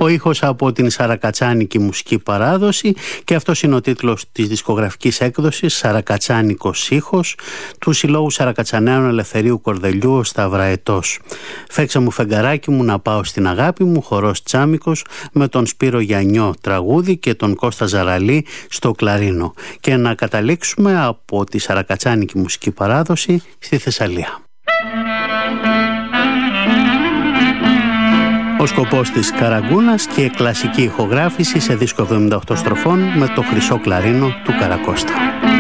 Ο ήχος από την σαρακατσάνικη μουσική παράδοση, και αυτός είναι ο τίτλος της δισκογραφικής έκδοσης «Σαρακατσάνικος ήχος» του Συλλόγου Σαρακατσαναίων Ελευθερίου Κορδελιού «Ο Σταυραετός». «Φέξα μου φεγγαράκι μου να πάω στην αγάπη μου», χορός Τσάμικος με τον Σπύρο Γιαννιό τραγούδι και τον Κώστα Ζαραλή στο κλαρίνο. Και να καταλήξουμε από τη σαρακατσάνικη μουσική παράδοση στη Θεσσαλία. Ο σκοπός της Καραγκούνας και κλασική ηχογράφηση σε δίσκο 78 στροφών με το χρυσό κλαρίνο του Καρακώστα.